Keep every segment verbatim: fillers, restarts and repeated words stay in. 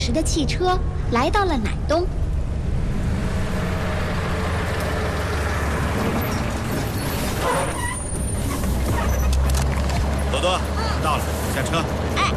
时的汽车来到了乃东。 多多，到了，下车。 哎，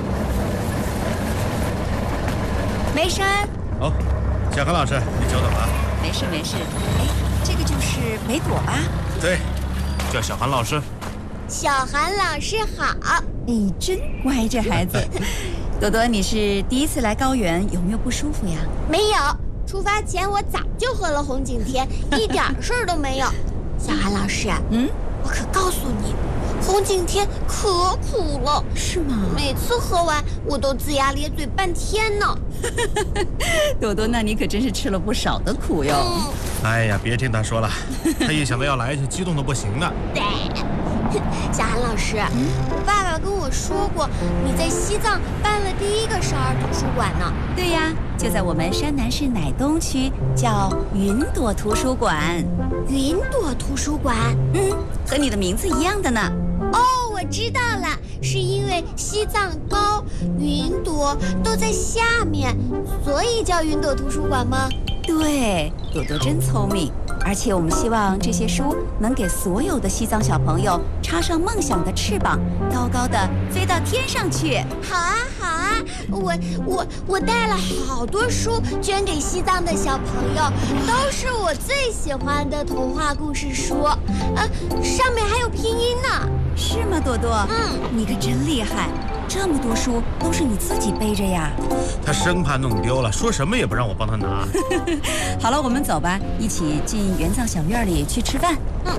梅山。 哦，小韩老师，你久等了。 没事没事。哎，这个就是梅朵吧？ 对，叫小韩老师。 小韩老师好。 哎，真乖，这孩子。多多，你是第一次来高原，有没有不舒服呀？ 没有，出发前我早就喝了红景天，一点事儿都没有。小韩老师， 嗯， 我可告诉你，红景天可苦了。 是吗？ 每次喝完，我都龇牙咧嘴半天呢。 多多，那你可真是吃了不少的苦哟。 嗯、 哎呀，别听他说了，他一想到要来就激动的不行呢。 对。小韩老师，嗯，我爸爸跟我说过，你在西藏办了第一个少儿图书馆呢。 对呀，就在我们山南市乃东区，叫云朵图书馆。 云朵图书馆， 嗯，和你的名字一样的呢。 哦，我知道了，是因为西藏高，云朵都在下面，所以叫云朵图书馆吗？ 对，朵朵真聪明。而且我们希望这些书能给所有的西藏小朋友插上梦想的翅膀，高高的飞到天上去。 好啊，好啊，我我我带了好多书捐给西藏的小朋友，都是我最喜欢的童话故事书，呃，上面还有拼音呢。 是吗，朵朵？ 嗯， 你可真厉害，这么多书都是你自己背着呀？ 他生怕弄丢了，说什么也不让我帮他拿。 好了，我们走吧，一起进原藏小院里去吃饭。 嗯。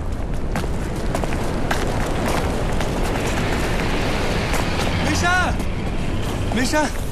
梅山，梅山。